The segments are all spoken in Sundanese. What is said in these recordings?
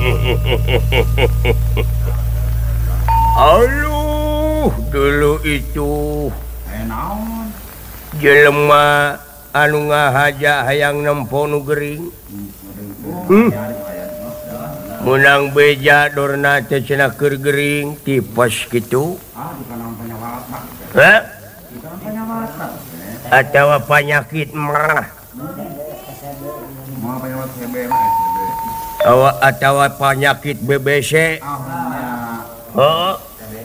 Aduh, dulu itu jelema anu ngahaja hayang nempo nu gering. Menang beja dorna teh cenah keur gering tipes kitu. Atawa penyakit mah. Atawa penyakit BBC. Oh.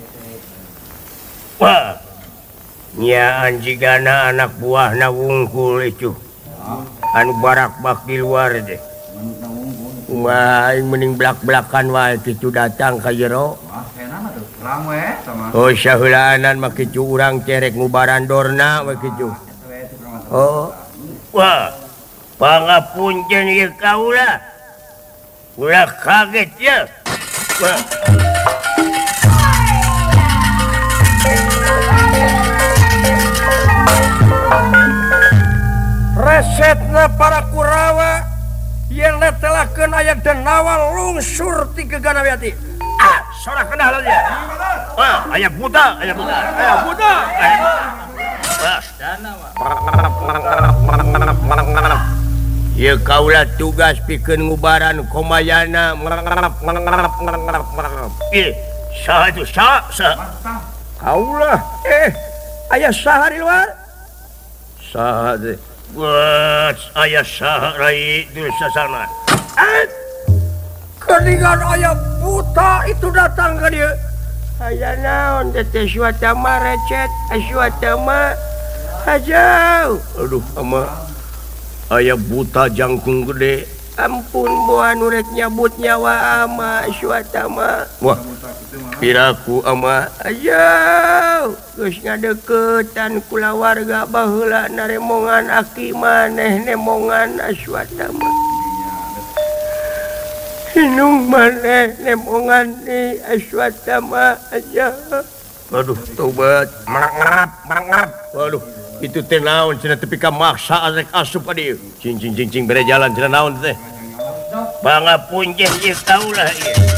Wah. Nya anjigana anak buahna wungkul itu. Anu barak-bak di luar deh. Wah, mending belak-belakan wae kitu datang ka jero. Oh, saheulaanan mah kitu urang cerek ngubaran dorna we kitu. Oh. Wah. Pangapunten ieu kaula. Ulah kaget ya. Wah. Resetna para Kurawa yang netelakeun aya denawa lungsur ti gegana wiati. Ah, sora kenal aja. Wah, aya buta. Ya kaula tugas pikeun ngubaran komayana. Saha itu? Kaula. Aya saha di luar? Saha teh? Wah, ayah saha rai di sasana. Keningan ayah buta itu datang ke dia. Ayah naon teh suatama recet, suatama hajau. Aduh, ama ayah buta jangkung gede. Ampun boa nurek nyabut nyawa ama suatama. Wah, piraku ama ajau. Geus ngadeukeutan kula warga baheula naremongan aki maneh nemongan suatama. Hinung maneh nemongan ni suatama aja. Aduh, tobat. Marangap. Waduh, itu teh naon cenah tepi ka maksa arek asup ka dieu. Cing bere jalan cenah naon teh. Pangapunten ieu kaula ieu.